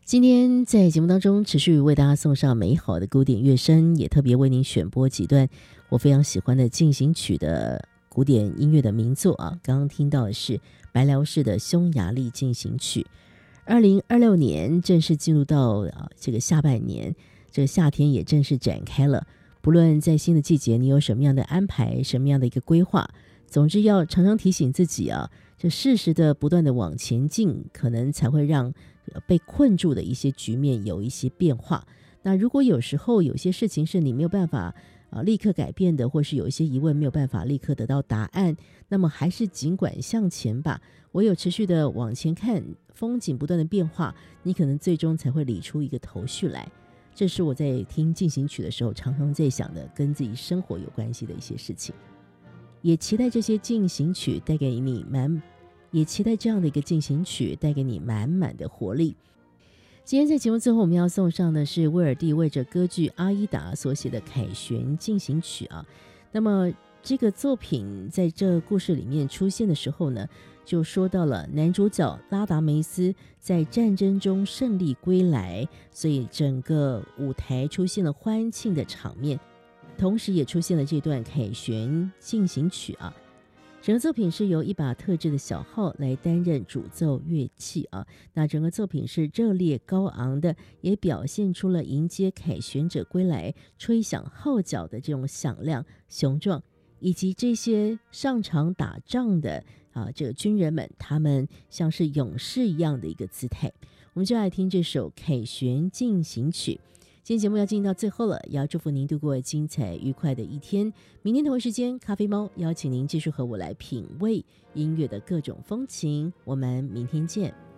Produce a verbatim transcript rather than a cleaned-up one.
今天在节目当中持续为大家送上美好的古典乐声，也特别为您选播几段我非常喜欢的进行曲的古典音乐的名作啊。刚刚听到的是白辽士的匈牙利进行曲。二零二六年正式进入到啊这个下半年，这个夏天也正式展开了。不论在新的季节你有什么样的安排，什么样的一个规划，总之要常常提醒自己啊，就适时的不断的往前进，可能才会让被困住的一些局面有一些变化。那如果有时候有些事情是你没有办法啊立刻改变的，或是有一些疑问没有办法立刻得到答案，那么还是尽管向前吧，唯有持续的往前看，风景不断的变化，你可能最终才会理出一个头绪来。这是我在听进行曲的时候常常在想的，跟自己生活有关系的一些事情。也期待这些进行曲带给你满也期待这样的一个进行曲带给你满满的活力。今天在节目最后我们要送上的是威尔第为着歌剧《阿依达》所写的凯旋进行曲啊。那么这个作品在这个故事里面出现的时候呢，就说到了男主角拉达梅斯在战争中胜利归来，所以整个舞台出现了欢庆的场面，同时也出现了这段凯旋进行曲啊。整个作品是由一把特制的小号来担任主奏乐器啊，那整个作品是热烈高昂的，也表现出了迎接凯旋者归来吹响号角的这种响亮雄壮，以及这些上场打仗的啊这个军人们，他们像是勇士一样的一个姿态。我们就来听这首凯旋进行曲。今天节目要进行到最后了，也要祝福您度过精彩愉快的一天。明天同一时间，咖啡猫邀请您继续和我来品味音乐的各种风情。我们明天见。